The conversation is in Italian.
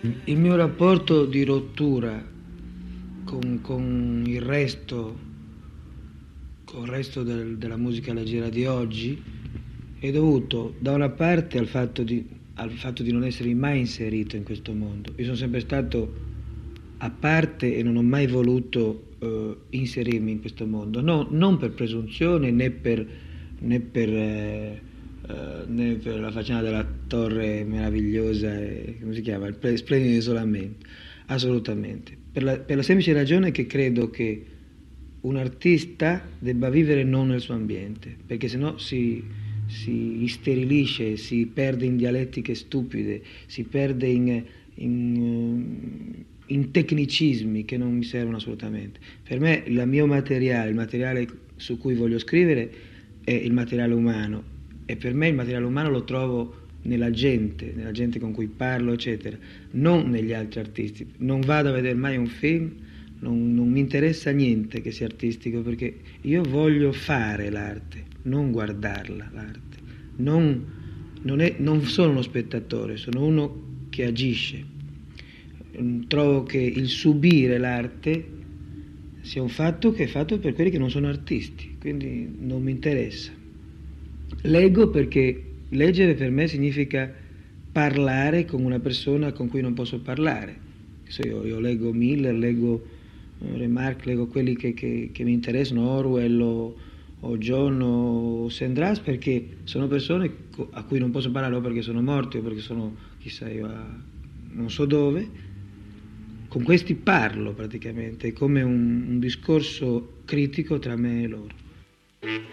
Il mio rapporto di rottura con il resto, con il resto della musica leggera di oggi è dovuto da una parte al fatto di non essere mai inserito in questo mondo. Io sono sempre stato a parte e non ho mai voluto inserirmi in questo mondo, no, non per presunzione né per la faccenda della torre meravigliosa, come si chiama? Il splendido isolamento, assolutamente. Per la semplice ragione che credo che un artista debba vivere non nel suo ambiente, perché sennò si isterilisce, si perde in dialettiche stupide, si perde in tecnicismi che non mi servono assolutamente. Per me il materiale su cui voglio scrivere è il materiale umano, e per me il materiale umano lo trovo nella gente con cui parlo, eccetera, non negli altri artisti. Non vado a vedere mai un film, non mi interessa niente che sia artistico, perché io voglio fare l'arte, non guardarla l'arte. Non sono uno spettatore, sono uno che agisce. Trovo che il subire l'arte sia un fatto che è fatto per quelli che non sono artisti, quindi non mi interessa. Leggo perché leggere per me significa parlare con una persona con cui non posso parlare. Io leggo Miller, leggo Remarque, leggo quelli che mi interessano, Orwell o John o Sandras, perché sono persone a cui non posso parlare, o perché sono morti o perché sono chissà io non so dove. Con questi parlo praticamente, è come un discorso critico tra me e loro.